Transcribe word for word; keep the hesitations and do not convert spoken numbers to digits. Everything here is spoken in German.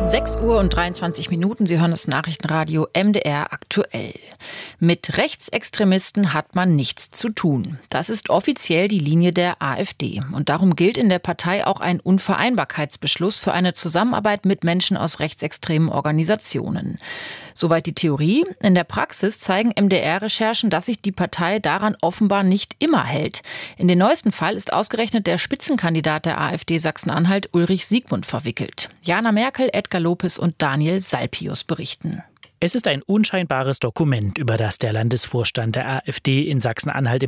sechs Uhr und dreiundzwanzig Minuten. Sie hören das Nachrichtenradio M D R aktuell. Mit Rechtsextremisten hat man nichts zu tun. Das ist offiziell die Linie der AfD. Und darum gilt in der Partei auch ein Unvereinbarkeitsbeschluss für eine Zusammenarbeit mit Menschen aus rechtsextremen Organisationen. Soweit die Theorie. In der Praxis zeigen M D R-Recherchen, dass sich die Partei daran offenbar nicht immer hält. In den neuesten Fall ist ausgerechnet der Spitzenkandidat der AfD Sachsen-Anhalt Ulrich Siegmund verwickelt. Jana Merkel, Edgar Lopez und Daniel Salpius berichten. Es ist ein unscheinbares Dokument, über das der Landesvorstand der AfD in Sachsen-Anhalt